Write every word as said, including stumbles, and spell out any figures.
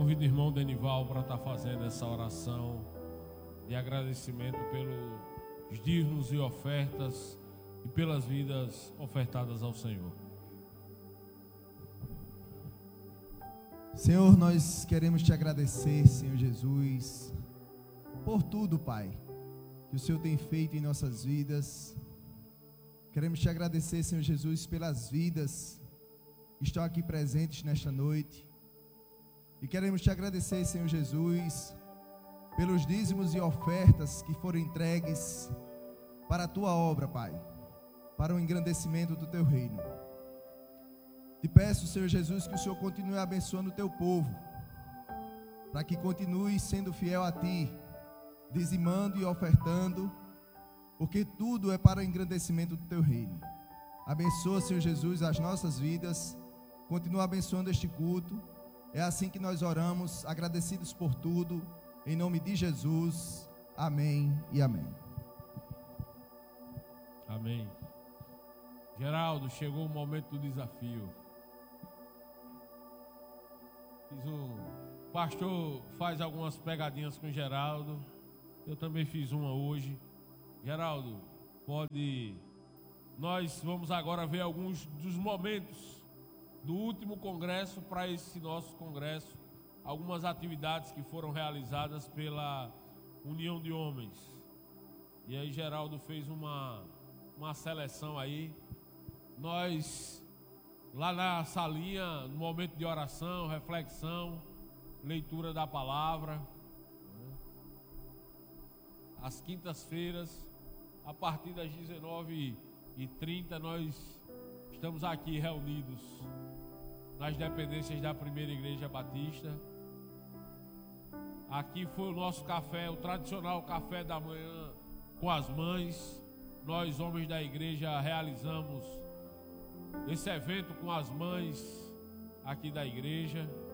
Convido o irmão Denival para estar fazendo essa oração de agradecimento pelos dízimos e ofertas e pelas vidas ofertadas ao Senhor. Senhor, nós queremos te agradecer, Senhor Jesus, por tudo, Pai, que o Senhor tem feito em nossas vidas. Queremos te agradecer, Senhor Jesus, pelas vidas que estão aqui presentes nesta noite. E queremos te agradecer, Senhor Jesus, pelos dízimos e ofertas que foram entregues para a tua obra, Pai, para o engrandecimento do teu reino. Te peço, Senhor Jesus, que o Senhor continue abençoando o teu povo, para que continue sendo fiel a ti, dizimando e ofertando, porque tudo é para o engrandecimento do teu reino. Abençoa, Senhor Jesus, as nossas vidas, continua abençoando este culto. É assim que nós oramos, agradecidos por tudo, em nome de Jesus. Amém e amém. Amém. Geraldo, chegou o momento do desafio. Fiz um... O pastor faz algumas pegadinhas com o Geraldo. Eu também fiz uma hoje. Geraldo, pode... Nós vamos agora ver alguns dos momentos do último congresso para esse nosso congresso. Algumas atividades que foram realizadas pela União de Homens. E aí Geraldo fez uma, uma seleção aí. Nós... Lá na salinha, no momento de oração, reflexão, leitura da palavra. Às quintas-feiras, a partir das dezenove e trinta, nós estamos aqui reunidos nas dependências da Primeira Igreja Batista. Aqui foi o nosso café, o tradicional café da manhã com as mães. Nós, homens da igreja, realizamos esse evento com as mães aqui da igreja.